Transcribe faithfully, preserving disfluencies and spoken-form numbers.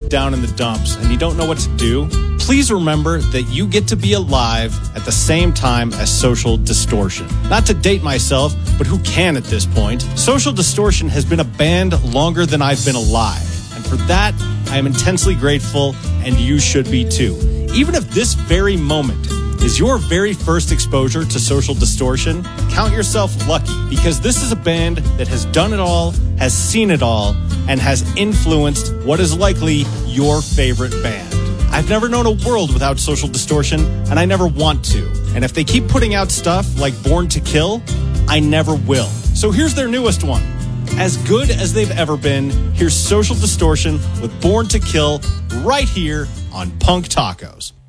down in the dumps and you don't know what to do, please remember that you get to be alive at the same time as Social Distortion. Not to date myself, but who can at this point? Social Distortion has been a band longer than I've been alive. And for that, I am intensely grateful, and you should be too. Even if this very moment is your very first exposure to Social Distortion, count yourself lucky, because this is a band that has done it all, has seen it all, and has influenced what is likely your favorite band. I've never known a world without Social Distortion, and I never want to. And if they keep putting out stuff like Born to Kill, I never will. So here's their newest one. As good as they've ever been, here's Social Distortion with Born to Kill right here on Punk Tacos.